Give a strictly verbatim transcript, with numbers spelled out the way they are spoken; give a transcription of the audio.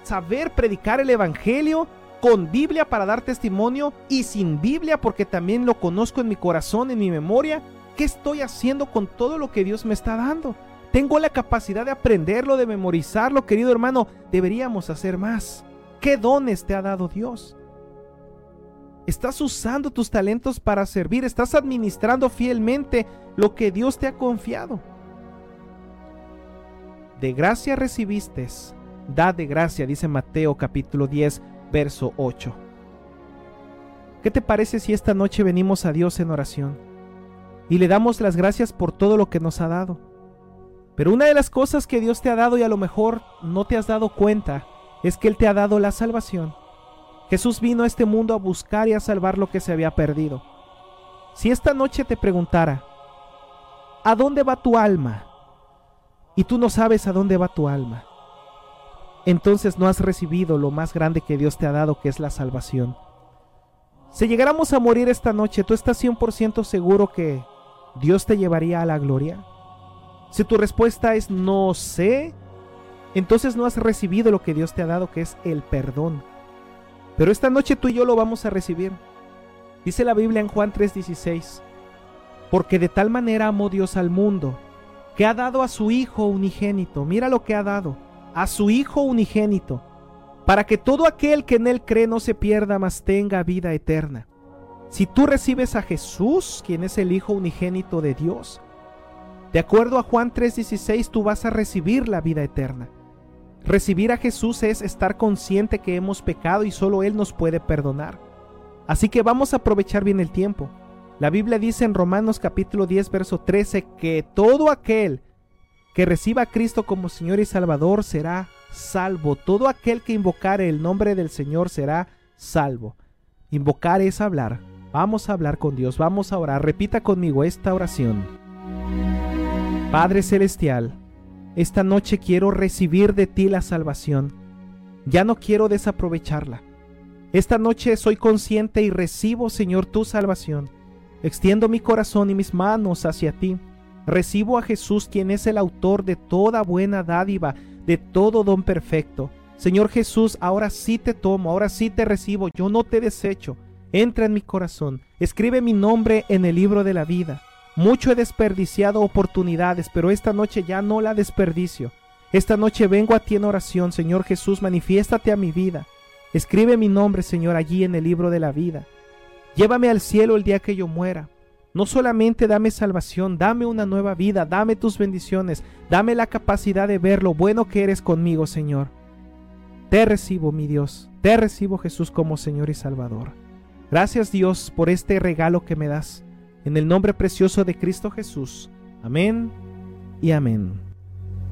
saber predicar el evangelio con Biblia para dar testimonio y sin Biblia porque también lo conozco en mi corazón, en mi memoria? ¿Qué estoy haciendo con todo lo que Dios me está dando? Tengo la capacidad de aprenderlo, de memorizarlo, querido hermano. Deberíamos hacer más. ¿Qué dones te ha dado Dios? ¿Estás usando tus talentos para servir? ¿Estás administrando fielmente lo que Dios te ha confiado? De gracia recibiste, da de gracia, dice Mateo capítulo diez, verso ocho. ¿Qué te parece si esta noche venimos a Dios en oración y le damos las gracias por todo lo que nos ha dado? Pero una de las cosas que Dios te ha dado y a lo mejor no te has dado cuenta es que Él te ha dado la salvación. Jesús vino a este mundo a buscar y a salvar lo que se había perdido. Si esta noche te preguntara, ¿a dónde va tu alma? Y tú no sabes a dónde va tu alma, entonces no has recibido lo más grande que Dios te ha dado, que es la salvación. Si llegáramos a morir esta noche, ¿tú estás cien por ciento seguro que Dios te llevaría a la gloria? Si tu respuesta es no sé, entonces no has recibido lo que Dios te ha dado, que es el perdón. Pero esta noche tú y yo lo vamos a recibir. Dice la Biblia en Juan tres dieciséis, porque de tal manera amó Dios al mundo, que ha dado a su Hijo unigénito. Mira lo que ha dado, a su Hijo unigénito, para que todo aquel que en Él cree no se pierda, mas tenga vida eterna. Si tú recibes a Jesús, quien es el Hijo unigénito de Dios, de acuerdo a Juan tres dieciséis, tú vas a recibir la vida eterna. Recibir a Jesús es estar consciente que hemos pecado y solo Él nos puede perdonar. Así que vamos a aprovechar bien el tiempo. La Biblia dice en Romanos capítulo diez, verso trece, que todo aquel que reciba a Cristo como Señor y Salvador será salvo. Todo aquel que invocare el nombre del Señor será salvo. Invocar es hablar. Vamos a hablar con Dios, vamos a orar. Repita conmigo esta oración. Padre Celestial, esta noche quiero recibir de ti la salvación. Ya no quiero desaprovecharla. Esta noche soy consciente y recibo, Señor, tu salvación. Extiendo mi corazón y mis manos hacia ti. Recibo a Jesús, quien es el autor de toda buena dádiva, de todo don perfecto. Señor Jesús, ahora sí te tomo, ahora sí te recibo. Yo no te desecho. Entra en mi corazón. Escribe mi nombre en el libro de la vida. Mucho he desperdiciado oportunidades, pero esta noche ya no la desperdicio. Esta noche vengo a ti en oración, Señor Jesús, manifiéstate a mi vida. Escribe mi nombre, Señor, allí en el libro de la vida. Llévame al cielo el día que yo muera. No solamente dame salvación, dame una nueva vida, dame tus bendiciones, dame la capacidad de ver lo bueno que eres conmigo, Señor. Te recibo, mi Dios, te recibo, Jesús, como Señor y Salvador. Gracias, Dios, por este regalo que me das. En el nombre precioso de Cristo Jesús. Amén y amén.